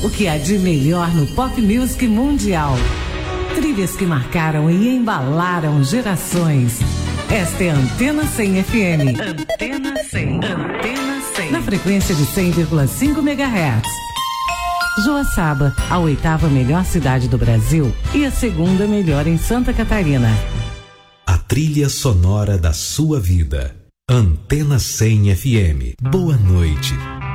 O que há de melhor no pop music mundial. Trilhas que marcaram e embalaram gerações. Esta é a Antena 100 FM. Antena 100. Antena 100. Na frequência de 100,5 MHz. Joaçaba, a 8ª melhor cidade do Brasil e a 2ª melhor em Santa Catarina. A trilha sonora da sua vida. Antena 100 FM. Boa noite.